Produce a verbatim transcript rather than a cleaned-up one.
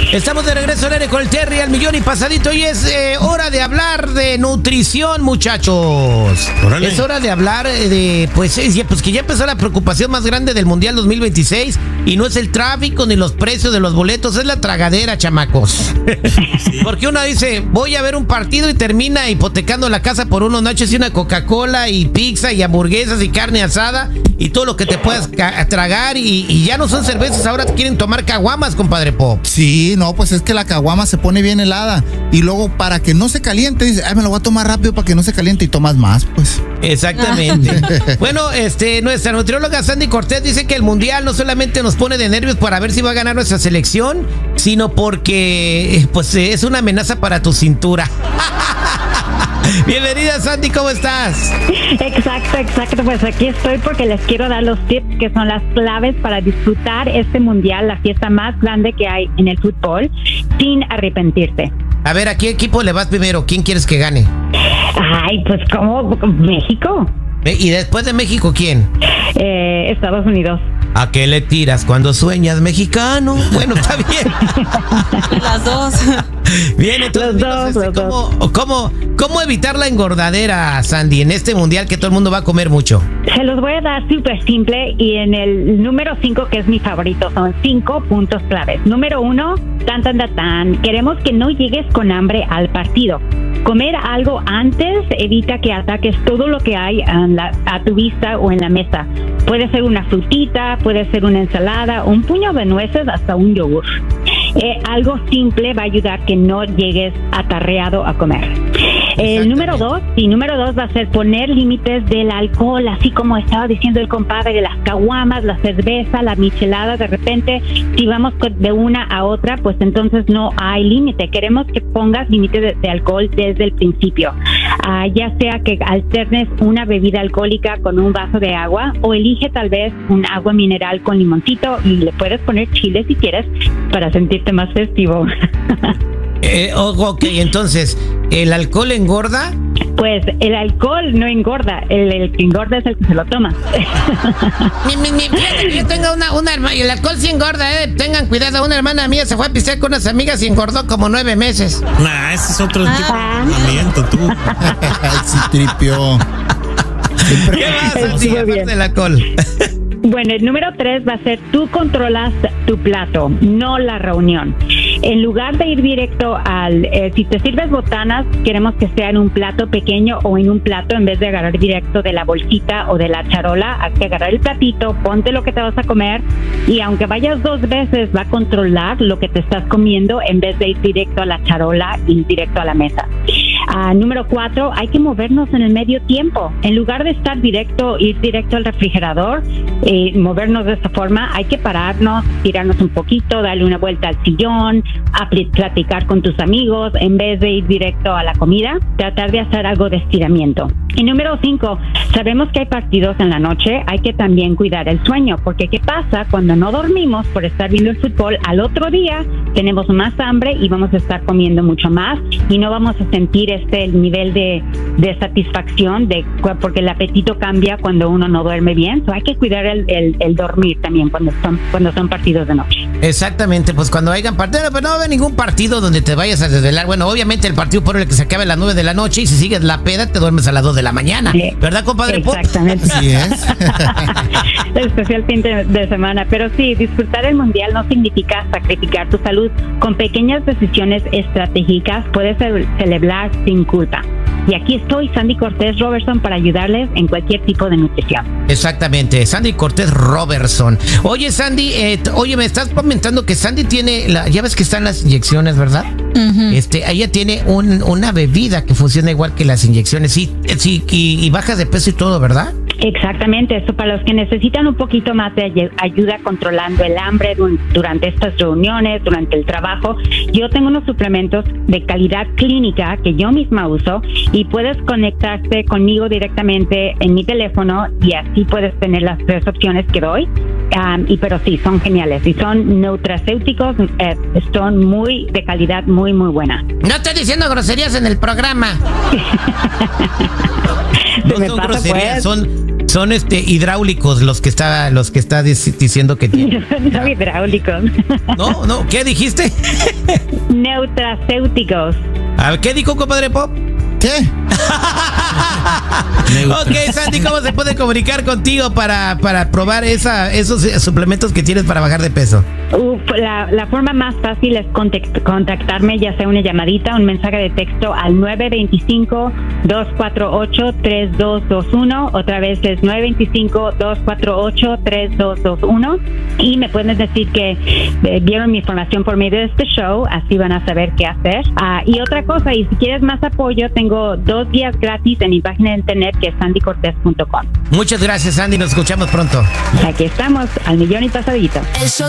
Estamos de regreso al aire con el Terry al millón y pasadito y es eh, hora de hablar de nutrición, muchachos. Órale. Es hora de hablar de, pues, eh, pues que ya empezó la preocupación más grande del Mundial dos mil veintiséis y no es el tráfico ni los precios de los boletos, es la tragadera, chamacos. Sí. Porque uno dice, voy a ver un partido y termina hipotecando la casa por unos nachos y una Coca-Cola y pizza y hamburguesas y carne asada y todo lo que te puedas tragar y, y ya no son cervezas, ahora quieren tomar caguamas, compadre Pop. Sí, no, pues es que la caguama se pone bien helada y luego para que no se caliente, dice, ay, me lo voy a tomar rápido para que no se caliente y tomas más, pues. Exactamente. Bueno, este, nuestra nutrióloga Sandy Cortés dice que el Mundial no solamente nos pone de nervios para ver si va a ganar nuestra selección, sino porque, pues, es una amenaza para tu cintura. Bienvenida, Sandy, ¿cómo estás? Exacto, exacto, pues aquí estoy porque les quiero dar los tips que son las claves para disfrutar este Mundial, la fiesta más grande que hay en el fútbol, sin arrepentirte. A ver, ¿a qué equipo le vas primero? ¿Quién quieres que gane? Ay, pues ¿cómo? México. ¿Y después de México quién? Eh, Estados Unidos. ¿A qué le tiras cuando sueñas, mexicano? Bueno, está bien. Las dos. Bien, entonces, los dos, este, los ¿cómo, dos. cómo, ¿cómo evitar la engordadera, Sandy, en este Mundial que todo el mundo va a comer mucho? Se los voy a dar súper simple y en el número cinco, que es mi favorito, son cinco puntos claves. Número uno, tan, tan, tan, tan. Queremos que no llegues con hambre al partido. Comer algo antes evita que ataques todo lo que hay a, la, a tu vista o en la mesa. Puede ser una frutita, puede ser una ensalada, un puño de nueces, hasta un yogur. Eh, algo simple va a ayudar que no llegues atarreado a comer. El número dos, y número dos va a ser poner límites del alcohol, así como estaba diciendo el compadre, de las caguamas, la cerveza, la michelada. De repente, si vamos de una a otra, pues entonces no hay límite. Queremos que pongas límite de, de alcohol desde el principio. Uh, ya sea que alternes una bebida alcohólica con un vaso de agua o elige tal vez un agua mineral con limoncito y le puedes poner chile si quieres para sentirte más festivo. Eh, ok, entonces, ¿el alcohol engorda? Pues el alcohol no engorda, el, el que engorda es el que se lo toma. mi, mi, mi, fíjate que yo tengo una, una hermana, y el alcohol sí engorda, eh. Tengan cuidado, una hermana mía se fue a pistear con unas amigas y engordó como nueve meses. Nah, ese es otro tipo de entrenamiento, tú. Sí, tripió. ¿Qué vas a decir del alcohol? Bueno, el número tres va a ser tú controlas tu plato, no la reunión. En lugar de ir directo al, eh, si te sirves botanas, queremos que sea en un plato pequeño o en un plato en vez de agarrar directo de la bolsita o de la charola. Hay que agarrar el platito, ponte lo que te vas a comer y aunque vayas dos veces va a controlar lo que te estás comiendo en vez de ir directo a la charola y directo a la mesa. Uh, número cuatro, hay que movernos en el medio tiempo. En lugar de estar directo, ir directo al refrigerador, eh, movernos de esta forma, hay que pararnos, tirarnos un poquito, darle una vuelta al sillón, a platicar con tus amigos, en vez de ir directo a la comida, tratar de hacer algo de estiramiento. Y número cinco, sabemos que hay partidos en la noche, hay que también cuidar el sueño, porque ¿qué pasa cuando no dormimos por estar viendo el fútbol? Al otro día tenemos más hambre y vamos a estar comiendo mucho más y no vamos a sentir este el nivel de, de satisfacción, de porque el apetito cambia cuando uno no duerme bien. So hay que cuidar el, el, el dormir también cuando son, cuando son partidos de noche. Exactamente, pues cuando hayan partido, pero no va a haber ningún partido donde te vayas a desvelar. Bueno, obviamente el partido por el que se acabe a las nueve de la noche y si sigues la peda te duermes a las dos de la mañana. Sí. ¿Verdad, compadre Pop? Exactamente. Así es. Especial fin de, de semana. Pero sí, disfrutar el Mundial no significa sacrificar tu salud. Con pequeñas decisiones estratégicas puedes celebrar sin culpa. Y aquí estoy, Sandy Cortés Robertson, para ayudarles en cualquier tipo de nutrición. Exactamente, Sandy Cortés Robertson. Oye, Sandy, eh, oye, me estás comentando que Sandy tiene, la, ya ves que están las inyecciones, ¿verdad? Uh-huh. Este, ella tiene un, una bebida que funciona igual que las inyecciones, sí, sí, y, y bajas de peso y todo, ¿verdad? Exactamente, eso para los que necesitan un poquito más de ayuda controlando el hambre durante estas reuniones, durante el trabajo. Yo tengo unos suplementos de calidad clínica que yo misma uso y puedes conectarte conmigo directamente en mi teléfono y así puedes tener las tres opciones que doy. Um, y pero sí, son geniales y son nutracéuticos, eh, son muy de calidad, muy, muy buena. No estoy diciendo groserías en el programa. No son pasa, groserías, pues. son Son este hidráulicos los que está, los que está dic- diciendo que tiene. No hidráulicos. No, no, ¿qué dijiste? Neutracéuticos. A ver, ¿qué dijo, compadre Pop? ¿Qué? Ok, Sandy, ¿cómo se puede comunicar contigo para, para probar esa, esos suplementos que tienes para bajar de peso? Uf, la, la forma más fácil es contact- contactarme, ya sea una llamadita, un mensaje de texto al nueve dos cinco, dos cuatro ocho, tres dos dos uno. Otra vez es nueve dos cinco, dos cuatro ocho, tres dos dos uno. Y me pueden decir que eh, vieron mi información por medio de este show, así van a saber qué hacer. Ah, y otra cosa, y si quieres más apoyo, tengo dos días gratis en mi página de internet que es sandy cortez punto com. Muchas gracias, Sandy. Nos escuchamos pronto. Aquí estamos, al millón y pasadito. El show